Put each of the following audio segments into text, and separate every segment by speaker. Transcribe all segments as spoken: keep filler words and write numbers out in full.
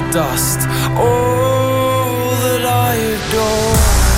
Speaker 1: dust. All that I adore.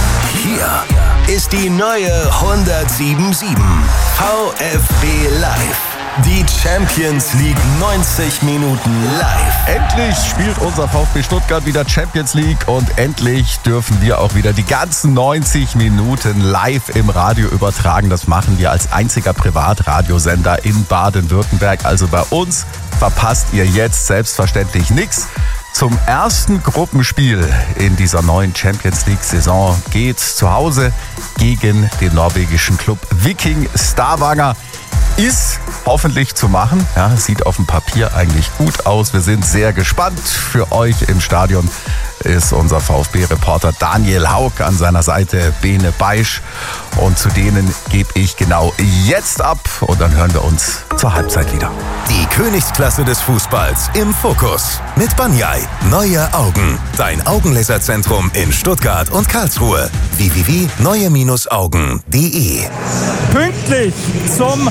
Speaker 2: Hier ist die neue hundertsieben Komma sieben VfB Live. Die Champions League neunzig Minuten live.
Speaker 3: Endlich spielt unser VfB Stuttgart wieder Champions League und endlich dürfen wir auch wieder die ganzen neunzig Minuten live im Radio übertragen. Das machen wir als einziger Privatradiosender in Baden-Württemberg. Also bei uns verpasst ihr jetzt selbstverständlich nichts. Zum ersten Gruppenspiel in dieser neuen Champions League-Saison geht's zu Hause gegen den norwegischen Club Viking Stavanger. Ist hoffentlich zu machen. Ja, sieht auf dem Papier eigentlich gut aus. Wir sind sehr gespannt. Für euch im Stadion ist unser VfB-Reporter Daniel Haug, an seiner Seite Bene Beisch. Und zu denen gebe ich genau jetzt ab. Und dann hören wir uns zur Halbzeit wieder.
Speaker 2: Die Königsklasse des Fußballs im Fokus. Mit Banyai. Neue Augen. Dein Augenlaserzentrum in Stuttgart und Karlsruhe. w w w punkt neue Augen punkt d e.
Speaker 4: Pünktlich zum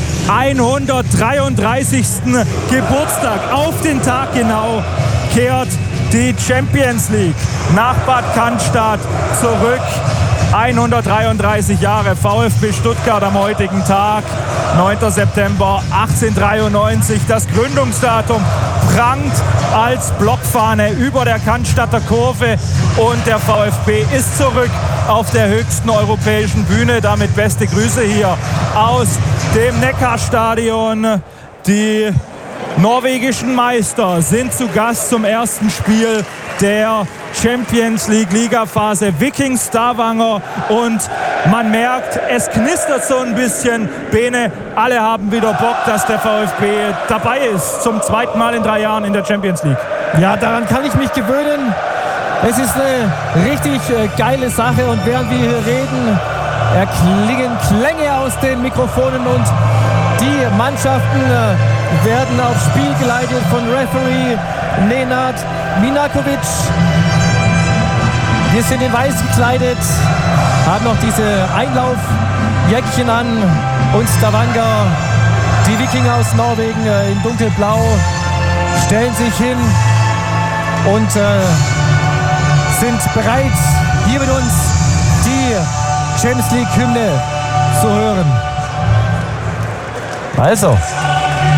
Speaker 4: hundertdreiunddreißigsten Geburtstag, auf den Tag genau, kehrt die Champions League nach Bad Cannstatt zurück. hundertdreiunddreißig Jahre VfB Stuttgart am heutigen Tag, neunter September achtzehnhundertdreiundneunzig. Das Gründungsdatum prangt als Blockfahne über der Cannstatter Kurve und der VfB ist zurück auf der höchsten europäischen Bühne. Damit beste Grüße hier aus dem Neckarstadion. Die norwegischen Meister sind zu Gast zum ersten Spiel der Champions League Ligaphase. Viking Stavanger, und man merkt, es knistert so ein bisschen. Bene, alle haben wieder Bock, dass der VfB dabei ist, zum zweiten Mal in drei Jahren in der Champions League.
Speaker 5: Ja, daran kann ich mich gewöhnen. Es ist eine richtig äh, geile Sache, und während wir hier reden, erklingen Klänge aus den Mikrofonen und die Mannschaften äh, werden aufs Spiel geleitet von Referee Nenad Minakovic. Wir sind in weiß gekleidet, haben noch diese Einlaufjäckchen an, und Stavanger, die Wikinger aus Norwegen äh, in dunkelblau, stellen sich hin und äh, sind bereit, hier mit uns die Champions League Hymne zu hören.
Speaker 4: Also,